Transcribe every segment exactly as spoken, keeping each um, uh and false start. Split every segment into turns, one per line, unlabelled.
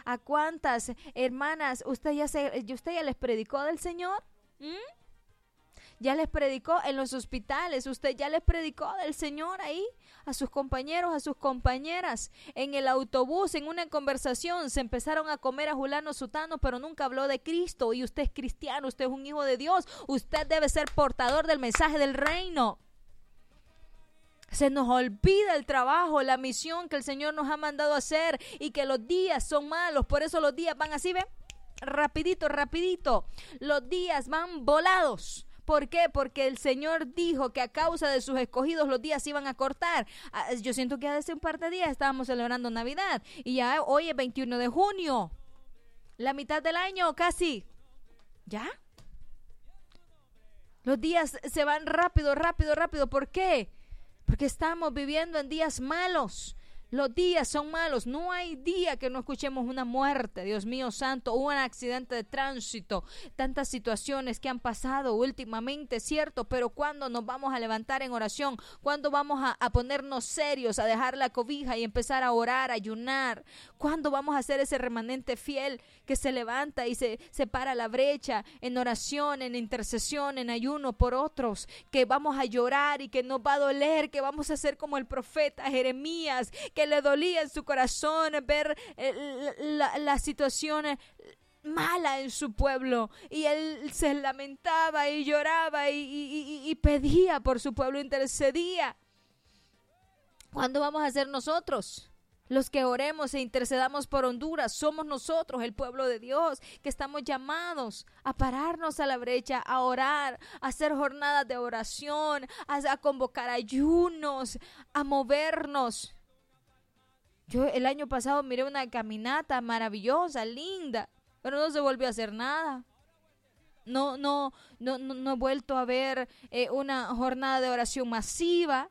¿A cuántas hermanas usted ya, se, usted ya les predicó del Señor? ¿Mm? Ya les predicó en los hospitales, usted ya les predicó del Señor ahí, a sus compañeros, a sus compañeras, en el autobús, en una conversación, se empezaron a comer a Julano Sutano, pero nunca habló de Cristo, y usted es cristiano, usted es un hijo de Dios, usted debe ser portador del mensaje del reino. Se nos olvida el trabajo, la misión que el Señor nos ha mandado a hacer, y que los días son malos, por eso los días van así, ¿ven? Rapidito, rapidito, los días van volados. ¿Por qué? Porque el Señor dijo que a causa de sus escogidos los días se iban a cortar. Yo siento que hace un par de días estábamos celebrando Navidad y ya hoy es veintiuno de junio. La mitad del año casi. ¿Ya? Los días se van rápido, rápido, rápido. ¿Por qué? Porque estamos viviendo en días malos. Los días son malos, no hay día que no escuchemos una muerte, Dios mío santo, un accidente de tránsito, tantas situaciones que han pasado últimamente, cierto, pero ¿cuándo nos vamos a levantar en oración? ¿Cuándo vamos a, a ponernos serios, a dejar la cobija y empezar a orar, a ayunar? ¿Cuándo vamos a ser ese remanente fiel que se levanta y se, se para la brecha en oración, en intercesión, en ayuno por otros? Que vamos a llorar y que nos va a doler, que vamos a ser como el profeta Jeremías, que le dolía en su corazón ver eh, la, la, la situación mala en su pueblo, y él se lamentaba y lloraba y, y, y, y pedía por su pueblo, intercedía. ¿Cuándo vamos a ser nosotros los que oremos e intercedamos por Honduras? Somos nosotros, el pueblo de Dios, que estamos llamados a pararnos a la brecha, a orar, a hacer jornadas de oración, a, a convocar ayunos, a movernos. Yo el año pasado miré una caminata maravillosa, linda, pero no se volvió a hacer nada. No, no, no, no, no he vuelto a ver eh, una jornada de oración masiva.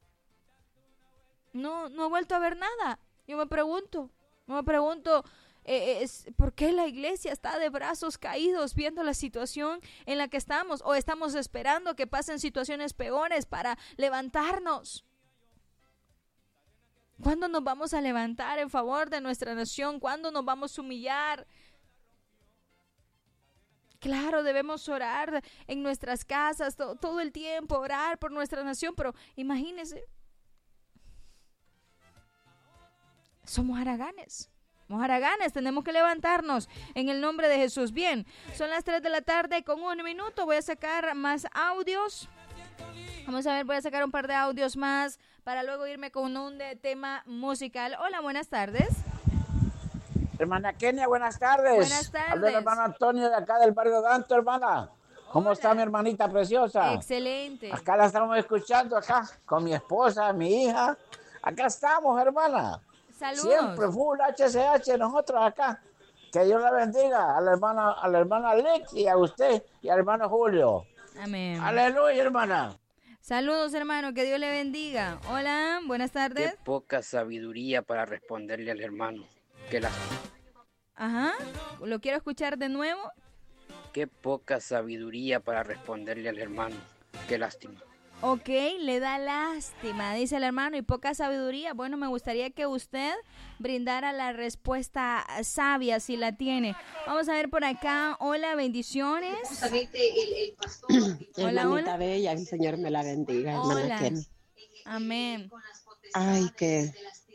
No, no he vuelto a ver nada. Yo me pregunto, me pregunto, eh, es, ¿por qué la iglesia está de brazos caídos viendo la situación en la que estamos? ¿O estamos esperando que pasen situaciones peores para levantarnos? ¿Cuándo nos vamos a levantar en favor de nuestra nación? ¿Cuándo nos vamos a humillar? Claro, debemos orar en nuestras casas to- todo el tiempo, orar por nuestra nación, pero imagínense, somos haraganes. Somos haraganes, tenemos que levantarnos en el nombre de Jesús. Bien, son las tres de la tarde con un minuto. Voy a sacar más audios. Vamos a ver, voy a sacar un par de audios más para luego irme con un de tema musical. Hola, buenas tardes.
Hermana Kenia, buenas tardes.
Buenas tardes.
Habla el hermano Antonio de acá del barrio Danto, hermana. ¿Cómo Hola. Está mi hermanita preciosa?
Excelente.
Acá la estamos escuchando, acá, con mi esposa, mi hija. Acá estamos, hermana.
Saludos.
Siempre full H C H, nosotros acá. Que Dios la bendiga a la hermana, a la hermana Alex y a usted y al hermano Julio.
Amén.
Aleluya, hermana.
Saludos, hermano, que Dios le bendiga. Hola, buenas tardes.
Qué poca sabiduría para responderle al hermano. Qué lástima.
Ajá, ¿lo quiero escuchar de nuevo?
Qué poca sabiduría para responderle al hermano. Qué lástima.
Ok, le da lástima, dice el hermano, y poca sabiduría. Bueno, me gustaría que usted brindara la respuesta sabia, si la tiene. Vamos a ver por acá. Hola, bendiciones.
Justamente el, el pastor.
Hola,
Hermanita
hola.
bella, el Señor me la bendiga, hermana
Hola.
Kenny.
Amén.
Ay, que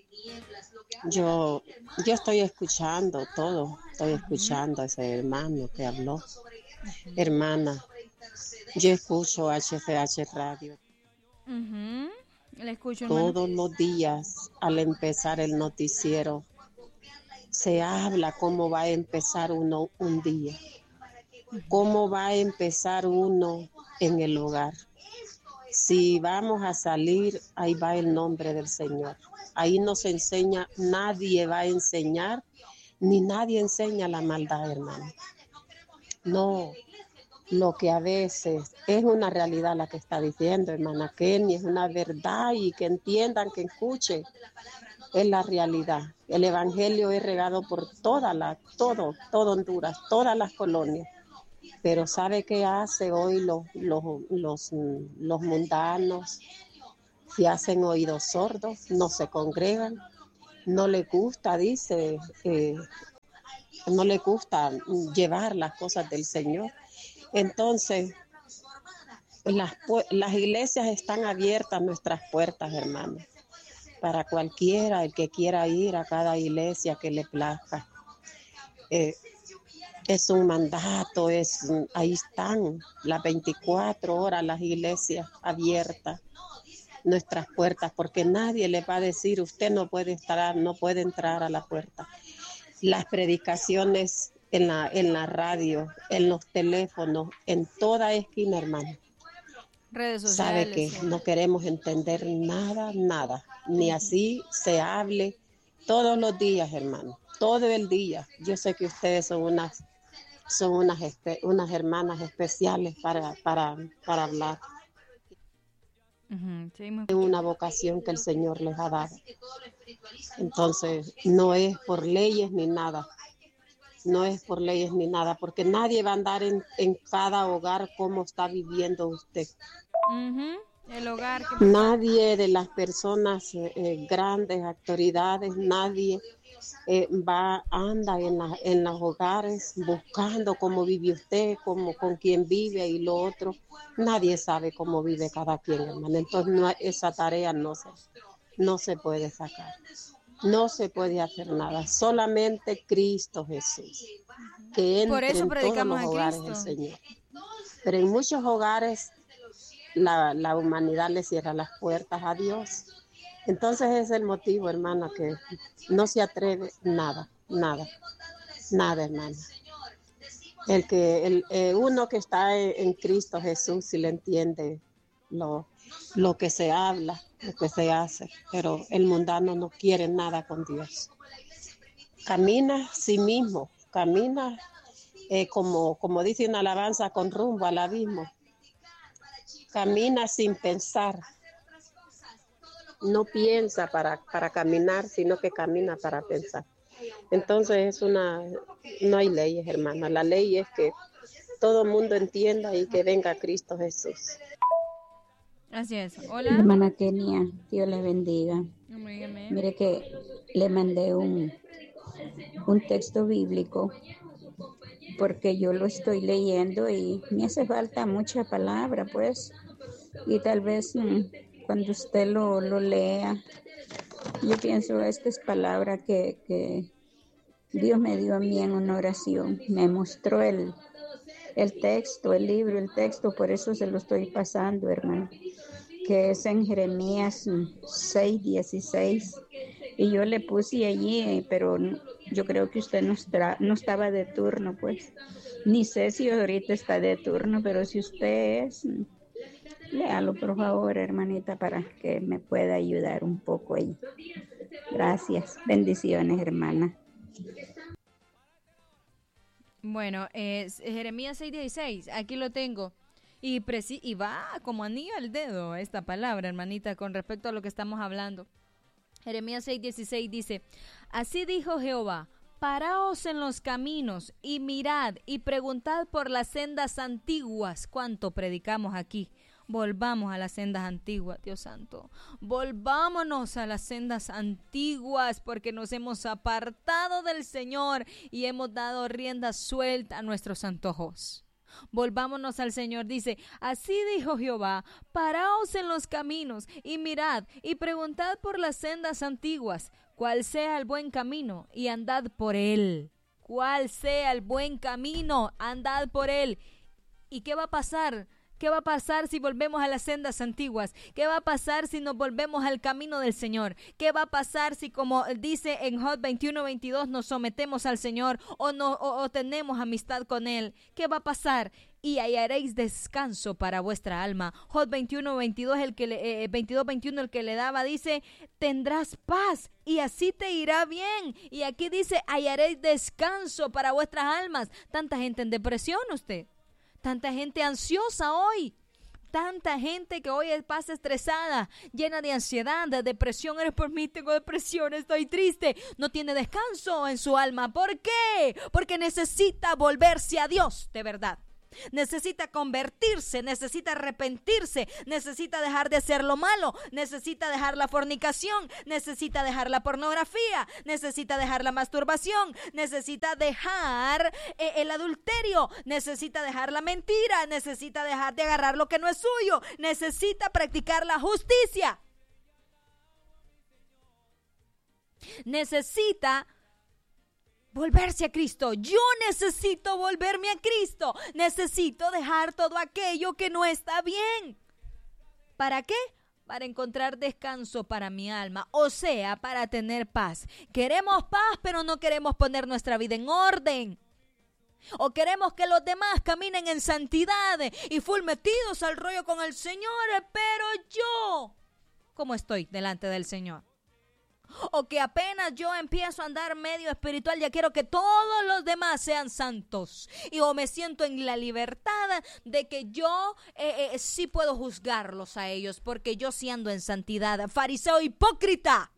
yo, yo estoy escuchando todo, estoy escuchando a ese hermano que habló. Hermana, yo escucho H C H Radio.
Uh-huh. Le escucho, hermano.
Todos los días al empezar el noticiero se habla cómo va a empezar uno un día, cómo va a empezar uno en el hogar. Si vamos a salir, ahí va el nombre del Señor. Ahí nos enseña, nadie va a enseñar, ni nadie enseña la maldad, hermano. No, lo que a veces es una realidad la que está diciendo, hermana Kenny, es una verdad, y que entiendan, que escuchen, es la realidad. El evangelio es regado por toda la, todo, todo Honduras, todas las colonias. Pero ¿sabe qué hace hoy los, los, los, los mundanos? Se hacen oídos sordos, no se congregan, no les gusta, dice, eh, no le gusta llevar las cosas del Señor. Entonces, las, las iglesias están abiertas, nuestras puertas, hermanos, para cualquiera, el que quiera ir a cada iglesia que le plazca. Eh, es un mandato, es, ahí están las veinticuatro horas las iglesias abiertas, nuestras puertas, porque nadie le va a decir, usted no puede entrar, no puede entrar a la puerta. Las predicaciones en la, en la radio, en los teléfonos, en toda esquina, hermano.
Redes sociales.
Sabe que
sí.
no queremos entender nada, nada, ni así se hable todos los días, hermano, todo el día. Yo sé que ustedes son unas, son unas, unas hermanas especiales para, para, para hablar.
Uh-huh. Sí,
Es una vocación que el Señor les ha dado. Entonces, no es por leyes ni nada. No es por leyes ni nada, porque nadie va a andar en, en cada hogar como está viviendo usted.
Uh-huh. El hogar. Que
nadie de las personas eh, grandes, autoridades, nadie eh, va, anda en, la, en los hogares buscando cómo vive usted, cómo, con quién vive y lo otro. Nadie sabe cómo vive cada quien, hermano. Entonces, no, esa tarea no se, no se puede sacar. No se puede hacer nada, solamente Cristo Jesús, que entre
Por eso
en todos los hogares del Señor. Pero en muchos hogares la, la humanidad le cierra las puertas a Dios. Entonces ese es el motivo, hermana, que no se atreve nada, nada, nada, hermana. El que el, eh, uno que está en, en Cristo Jesús, si le entiende lo, lo que se habla, lo que se hace, pero el mundano no quiere nada con Dios. Camina sí mismo, camina eh, como, como dice una alabanza, con rumbo al abismo. Camina sin pensar. No piensa para, para caminar, sino que camina para pensar. Entonces es una, no hay leyes, hermana. La ley es que todo el mundo entienda y que venga Cristo Jesús.
Así es. Hola.
Hermana Kenia, Dios le bendiga.
Amén.
Mire que le mandé un, un texto bíblico porque yo lo estoy leyendo y me hace falta mucha palabra, pues. Y tal vez mmm, cuando usted lo, lo lea, yo pienso, esta es palabra que, que Dios me dio a mí en una oración. Me mostró el, el texto, el libro, el texto, por eso se lo estoy pasando, hermano. Que es en Jeremías seis dieciséis, y yo le puse allí, pero yo creo que usted no, estra, no estaba de turno, pues, ni sé si ahorita está de turno, pero si usted es, léalo por favor, hermanita, para que me pueda ayudar un poco ahí. Gracias, bendiciones, hermana.
Bueno, es Jeremías seis dieciséis, aquí lo tengo. Y, preci- y va como anillo al dedo esta palabra, hermanita, con respecto a lo que estamos hablando. Jeremías seis dieciséis dice: así dijo Jehová, paraos en los caminos y mirad y preguntad por las sendas antiguas. ¿Cuánto predicamos aquí? Volvamos a las sendas antiguas, Dios santo. Volvámonos a las sendas antiguas, porque nos hemos apartado del Señor y hemos dado rienda suelta a nuestros antojos. Volvámonos al Señor, dice: así dijo Jehová, paraos en los caminos y mirad y preguntad por las sendas antiguas, cuál sea el buen camino, y andad por él. Cuál sea el buen camino, andad por él. ¿Y qué va a pasar? ¿Qué va a pasar si volvemos a las sendas antiguas? ¿Qué va a pasar si nos volvemos al camino del Señor? ¿Qué va a pasar si, como dice en Job veintiuno veintidós, nos sometemos al Señor o, no, o, o tenemos amistad con Él? ¿Qué va a pasar? Y hallaréis descanso para vuestra alma. Job veintiuno veintidós, el que le, eh, veintidós veintiuno, el que le daba, dice: tendrás paz y así te irá bien. Y aquí dice: hallaréis descanso para vuestras almas. Tanta gente en depresión, usted. Tanta gente ansiosa hoy, tanta gente que hoy pasa estresada, llena de ansiedad, de depresión. Eres por mí, tengo depresión, estoy triste. No tiene descanso en su alma. ¿Por qué? Porque necesita volverse a Dios de verdad. necesita convertirse, necesita arrepentirse, necesita dejar de hacer lo malo, necesita dejar la fornicación, necesita dejar la pornografía, necesita dejar la masturbación, necesita dejar eh, el adulterio, necesita dejar la mentira, necesita dejar de agarrar lo que no es suyo, necesita practicar la justicia, necesita volverse a Cristo. Yo necesito volverme a Cristo. Necesito dejar todo aquello que no está bien. ¿Para qué? Para encontrar descanso para mi alma, o sea, para tener paz. Queremos paz, pero no queremos poner nuestra vida en orden. O queremos que los demás caminen en santidad y full metidos al rollo con el Señor, pero yo, ¿cómo estoy delante del Señor? O que apenas yo empiezo a andar medio espiritual, ya quiero que todos los demás sean santos. Y o me siento en la libertad de que yo eh, eh, sí puedo juzgarlos a ellos, porque yo sí ando en santidad. Fariseo hipócrita.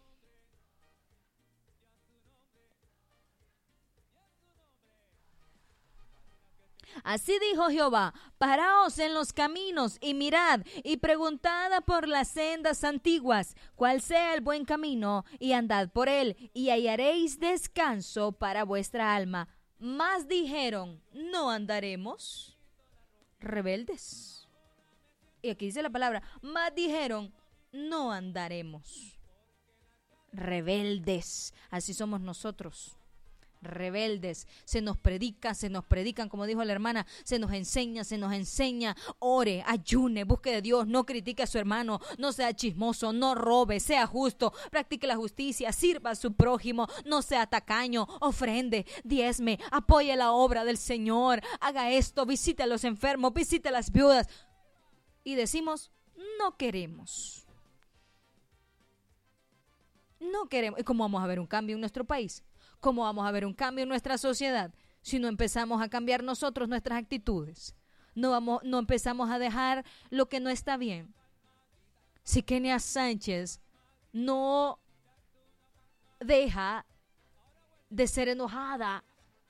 Así dijo Jehová: paraos en los caminos y mirad y preguntad por las sendas antiguas cuál sea el buen camino, y andad por él y hallaréis descanso para vuestra alma. Mas dijeron: no andaremos. Rebeldes. Y aquí dice la palabra: mas dijeron: no andaremos. Rebeldes. Así somos nosotros. Rebeldes, se nos predica, se nos predican, como dijo la hermana, se nos enseña, se nos enseña, ore, ayune, busque de Dios, no critique a su hermano, no sea chismoso, no robe, sea justo, practique la justicia, sirva a su prójimo, no sea tacaño, ofrende, diezme, apoye la obra del Señor, haga esto, visite a los enfermos, visite a las viudas. Y decimos: no queremos. No queremos. ¿Y cómo vamos a ver un cambio en nuestro país? ¿Cómo vamos a ver un cambio en nuestra sociedad si no empezamos a cambiar nosotros nuestras actitudes? No, vamos, no empezamos a dejar lo que no está bien. Si Kenia Sánchez no deja de ser enojada,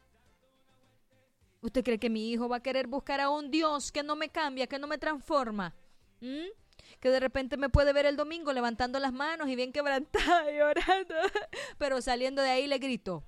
¿usted cree que mi hijo va a querer buscar a un Dios que no me cambia, que no me transforma? ¿Mm? Que de repente me puede ver el domingo levantando las manos y bien quebrantada y orando, pero saliendo de ahí le grito.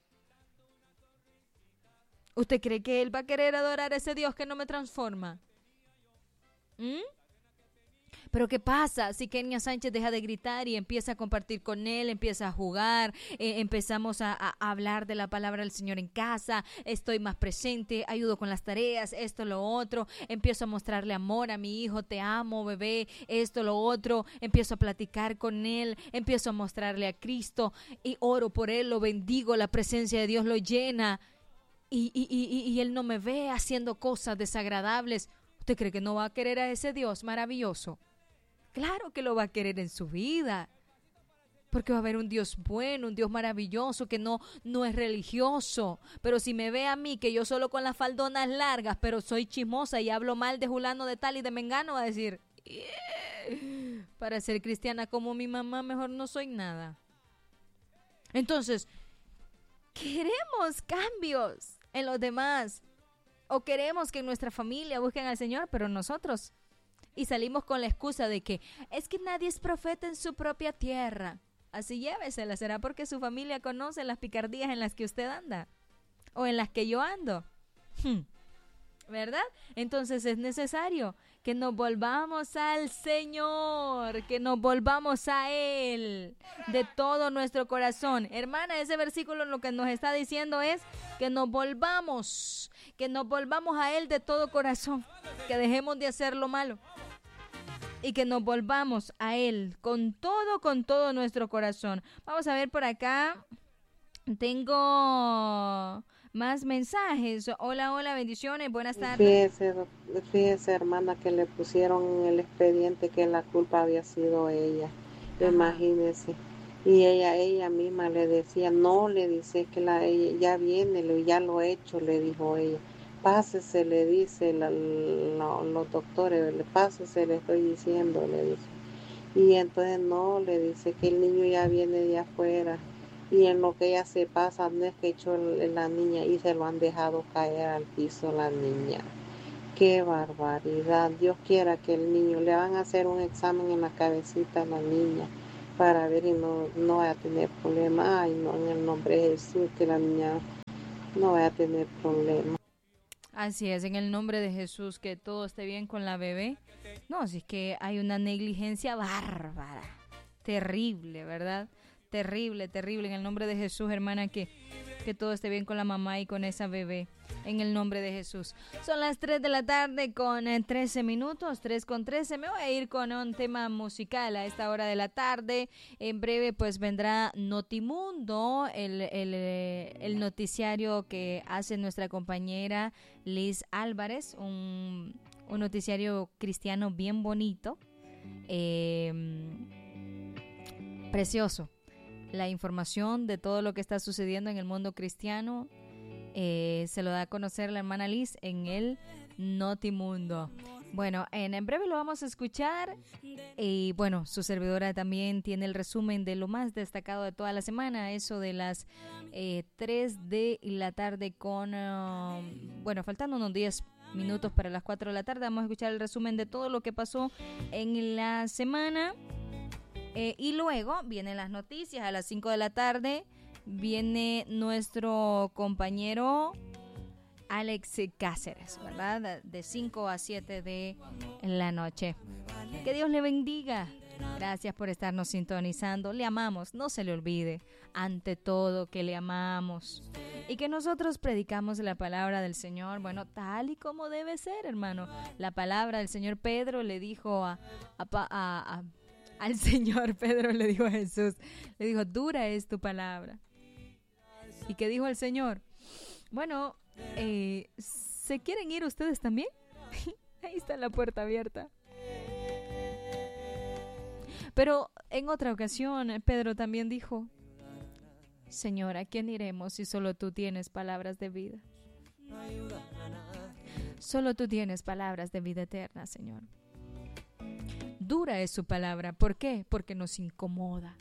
¿Usted cree que él va a querer adorar a ese Dios que no me transforma? ¿Mm? Pero ¿qué pasa si Kenia Sánchez deja de gritar y empieza a compartir con él, empieza a jugar, eh, empezamos a, a hablar de la palabra del Señor en casa, estoy más presente, ayudo con las tareas, esto, lo otro, empiezo a mostrarle amor a mi hijo, te amo, bebé, esto, lo otro, empiezo a platicar con él, empiezo a mostrarle a Cristo y oro por él, lo bendigo, la presencia de Dios lo llena y, y, y, y él no me ve haciendo cosas desagradables? ¿Usted cree que no va a querer a ese Dios maravilloso? Claro que lo va a querer en su vida, porque va a haber un Dios bueno, un Dios maravilloso que no, no es religioso. Pero si me ve a mí, que yo solo con las faldonas largas, pero soy chismosa y hablo mal de fulano de tal y de mengano, va a decir, yeah, para ser cristiana como mi mamá, mejor no soy nada. Entonces, queremos cambios en los demás, o queremos que en nuestra familia busquen al Señor, pero nosotros... Y salimos con la excusa de que es que nadie es profeta en su propia tierra. Así llévesela. ¿Será porque su familia conoce las picardías en las que usted anda? ¿O en las que yo ando? Hmm. ¿Verdad? Entonces es necesario que nos volvamos al Señor, que nos volvamos a Él de todo nuestro corazón. Hermana, ese versículo lo que nos está diciendo es que nos volvamos, que nos volvamos a Él de todo corazón, que dejemos de hacer lo malo y que nos volvamos a Él con todo, con todo nuestro corazón. Vamos a ver por acá. Tengo más mensajes. Hola, hola, bendiciones, buenas tardes.
Fíjese, fíjese, hermana, que le pusieron en el expediente que la culpa había sido ella. Ajá. Imagínese. Y ella, ella misma le decía, no, le dice que la, ella, ya viene, ya lo he hecho, le dijo ella. Pásese, le dice la, la, los doctores, pásese, le estoy diciendo, le dice. Y entonces no, le dice que el niño ya viene de afuera.
y en lo que ella se pasa, no es que echó la niña y se lo han dejado caer al piso la niña. ¡Qué barbaridad! Dios quiera que el niño, le van a hacer un examen en la cabecita a la niña para ver y no, no vaya a tener problema. Ay, no, en el nombre de Jesús, que la niña no vaya a tener problema.
Así es, en el nombre de Jesús, que todo esté bien con la bebé. No, si es que hay una negligencia bárbara, terrible, ¿verdad? Terrible, terrible. En el nombre de Jesús, hermana, que, que todo esté bien con la mamá y con esa bebé. En el nombre de Jesús. Son las tres de la tarde con trece minutos, tres con trece. Me voy a ir con un tema musical a esta hora de la tarde. En breve pues vendrá Notimundo, el, el, el noticiario que hace nuestra compañera Liz Álvarez. Un, un noticiario cristiano bien bonito. Eh, precioso. La información de todo lo que está sucediendo en el mundo cristiano. Eh, se lo da a conocer la hermana Liz en el Notimundo. Bueno, en, en breve lo vamos a escuchar y bueno, su servidora también tiene el resumen de lo más destacado de toda la semana, eso de las eh, tres de la tarde con, uh, bueno, faltando unos diez minutos para las cuatro de la tarde, vamos a escuchar el resumen de todo lo que pasó en la semana eh, y luego vienen las noticias a las cinco de la tarde. Viene nuestro compañero Alex Cáceres, ¿verdad? De cinco a siete de la noche. Que Dios le bendiga. Gracias por estarnos sintonizando. Le amamos, no se le olvide. Ante todo, que le amamos. Y que nosotros predicamos la palabra del Señor, bueno, tal y como debe ser, hermano. La palabra del Señor. Pedro le dijo a... a, a, a al Señor, Pedro le dijo a Jesús, le dijo, dura es tu palabra. ¿Y qué dijo el Señor? Bueno, eh, ¿se quieren ir ustedes también? Ahí está la puerta abierta. Pero en otra ocasión, Pedro también dijo, Señor, ¿a quién iremos si solo tú tienes palabras de vida? Solo tú tienes palabras de vida eterna, Señor. Dura es su palabra. ¿Por qué? Porque nos incomoda.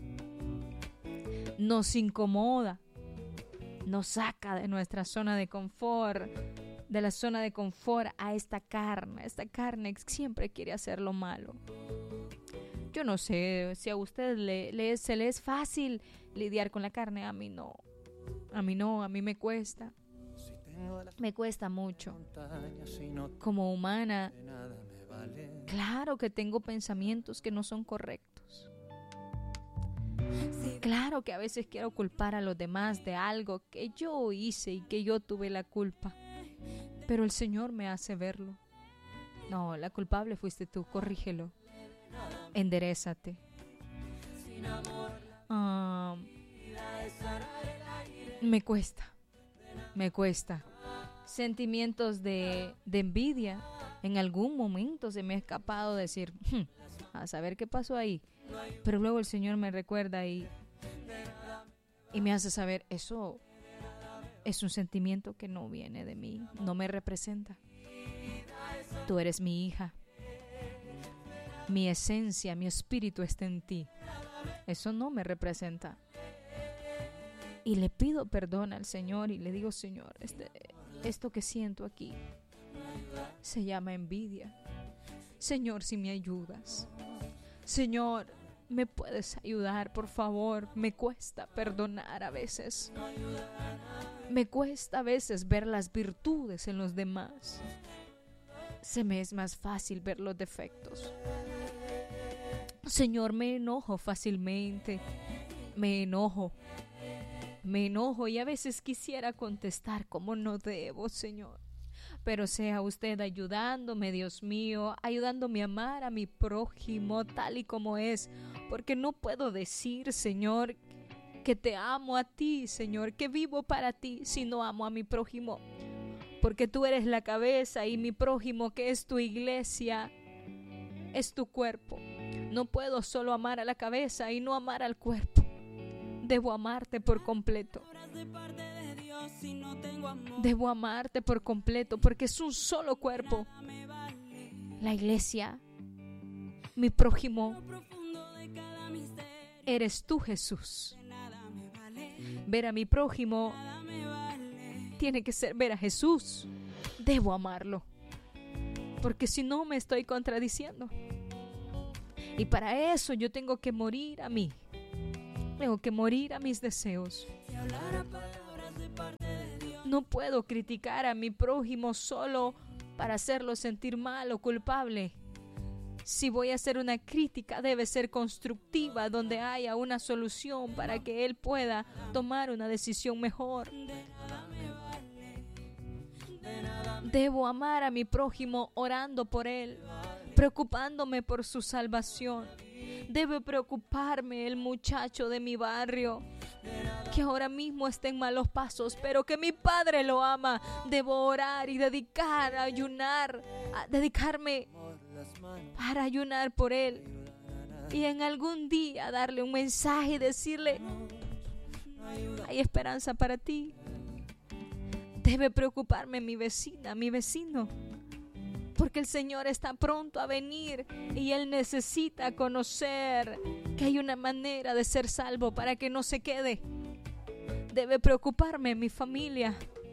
Nos incomoda. Nos saca de nuestra zona de confort, de la zona de confort a esta carne. Esta carne siempre quiere hacer lo malo. Yo no sé si a usted le, le, se le es fácil lidiar con la carne. A mí no. A mí no, a mí me cuesta. Me cuesta mucho. Como humana, claro que tengo pensamientos que no son correctos. Claro que a veces quiero culpar a los demás de algo que yo hice y que yo tuve la culpa. Pero el Señor me hace verlo. No, la culpable fuiste tú, corrígelo. Enderézate. Uh, me cuesta. Me cuesta. Sentimientos de, de envidia. En algún momento se me ha escapado decir, hm, a saber qué pasó ahí. Pero luego el Señor me recuerda y, y me hace saber, eso es un sentimiento que no viene de mí, no me representa. Tú eres mi hija. Mi esencia, mi espíritu está en ti. Eso no me representa. Y le pido perdón al Señor y le digo, Señor, este, esto que siento aquí se llama envidia. Señor, si me ayudas. Señor, ¿me puedes ayudar, por favor? Me cuesta perdonar a veces. Me cuesta a veces ver las virtudes en los demás. Se me es más fácil ver los defectos. Señor, me enojo fácilmente. Me enojo. Me enojo y a veces quisiera contestar como no debo, Señor. Pero sea usted ayudándome, Dios mío, ayudándome a amar a mi prójimo tal y como es. Porque no puedo decir, Señor, que te amo a ti, Señor, que vivo para ti si no amo a mi prójimo. Porque tú eres la cabeza y mi prójimo, que es tu iglesia, es tu cuerpo. No puedo solo amar a la cabeza y no amar al cuerpo. Debo amarte por completo. Debo amarte por completo porque es un solo cuerpo. La iglesia, mi prójimo, eres tú, Jesús. Ver a mi prójimo tiene que ser ver a Jesús. Debo amarlo, porque si no me estoy contradiciendo. Y para eso yo tengo que morir a mí. Tengo que morir a mis deseos. No puedo criticar a mi prójimo solo para hacerlo sentir mal o culpable. Si voy a hacer una crítica, debe ser constructiva, donde haya una solución para que él pueda tomar una decisión mejor. Debo amar a mi prójimo orando por él, preocupándome por su salvación. Debe preocuparme el muchacho de mi barrio que ahora mismo está en malos pasos, pero que mi padre lo ama. Debo orar y dedicar, ayunar, a dedicarme para ayunar por él. Y en algún día darle un mensaje y decirle: hay esperanza para ti. Debe preocuparme mi vecina, mi vecino, porque el Señor está pronto a venir y Él necesita conocer que hay una manera de ser salvo para que no se quede. Debe preocuparme mi familia.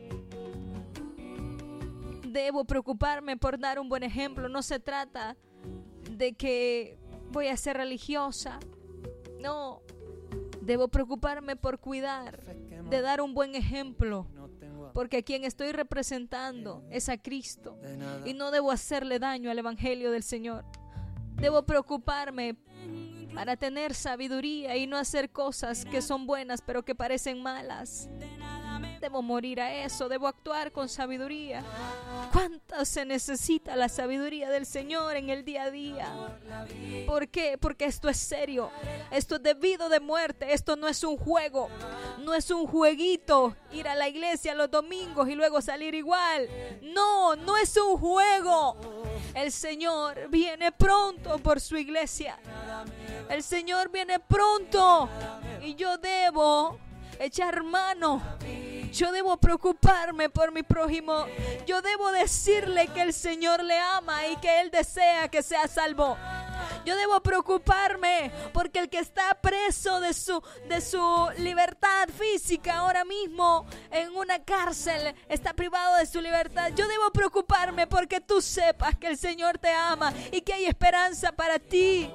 Debo preocuparme por dar un buen ejemplo. No se trata de que voy a ser religiosa. No, debo preocuparme por cuidar, de dar un buen ejemplo. Porque a quien estoy representando es a Cristo y no debo hacerle daño al Evangelio del Señor. Debo preocuparme para tener sabiduría y no hacer cosas que son buenas pero que parecen malas. Debo morir a eso, debo actuar con sabiduría. ¿Cuánto se necesita la sabiduría del Señor en el día a día? ¿Por qué? Porque esto es serio. Esto es debido de muerte. Esto no es un juego. No es un jueguito ir a la iglesia los domingos y luego salir igual. No, no es un juego. El Señor viene pronto por su iglesia. El Señor viene pronto y yo debo echar mano. Yo debo preocuparme por mi prójimo. Yo debo decirle que el Señor le ama y que Él desea que sea salvo. Yo debo preocuparme porque el que está preso de su, de su libertad física ahora mismo en una cárcel, está privado de su libertad. Yo debo preocuparme porque tú sepas que el Señor te ama y que hay esperanza para ti.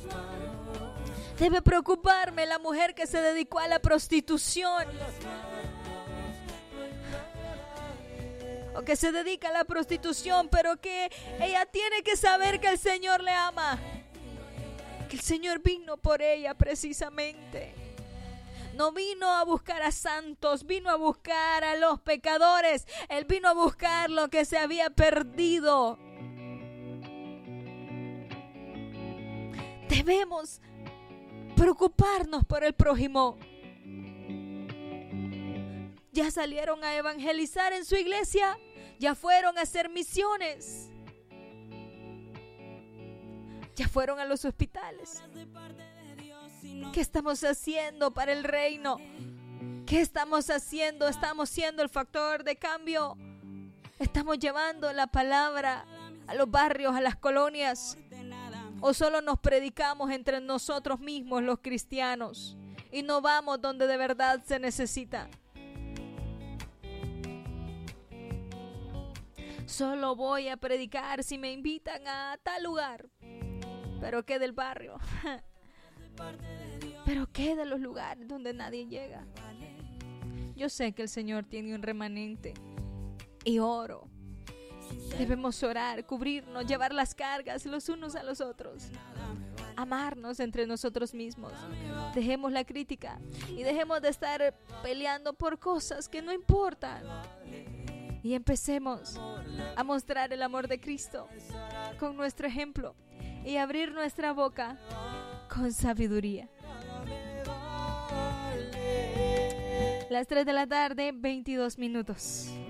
Debe preocuparme la mujer que se dedicó a la prostitución o que se dedica a la prostitución, pero que ella tiene que saber que el Señor le ama, que el Señor vino por ella precisamente. No vino a buscar a santos, vino a buscar a los pecadores. Él vino a buscar lo que se había perdido. Debemos preocuparnos por el prójimo. Ya salieron a evangelizar en su iglesia, ya fueron a hacer misiones, ya fueron a los hospitales. ¿Qué estamos haciendo para el reino? ¿Qué estamos haciendo? ¿Estamos siendo el factor de cambio? ¿Estamos llevando la palabra a los barrios, a las colonias? ¿O solo nos predicamos entre nosotros mismos los cristianos y no vamos donde de verdad se necesita? Solo voy a predicar si me invitan a tal lugar. ¿Pero qué del barrio? ¿Pero qué de los lugares donde nadie llega? Yo sé que el Señor tiene un remanente y oro. Debemos orar, cubrirnos, llevar las cargas los unos a los otros, amarnos entre nosotros mismos. Dejemos la crítica y dejemos de estar peleando por cosas que no importan. Y empecemos a mostrar el amor de Cristo con nuestro ejemplo y abrir nuestra boca con sabiduría. Las tres de la tarde, veintidós minutos.